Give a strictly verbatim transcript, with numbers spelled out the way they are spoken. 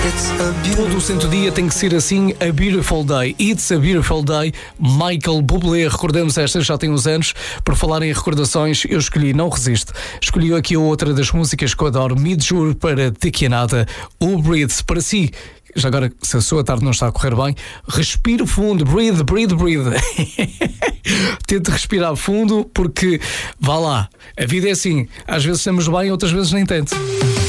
Todo o santo dia tem que ser assim, a beautiful day. It's a beautiful day. Michael Bublé, recordamos esta, já tem uns anos. Por falar em recordações, eu escolhi Não Resisto. Escolhi aqui outra das músicas que eu adoro, Me Juro, para Daqui a Nada, o Breathe, para si. Já agora, se a sua tarde não está a correr bem, respire fundo, breathe, breathe, breathe. Tente respirar fundo, porque, vá lá, a vida é assim, às vezes estamos bem, outras vezes nem tanto.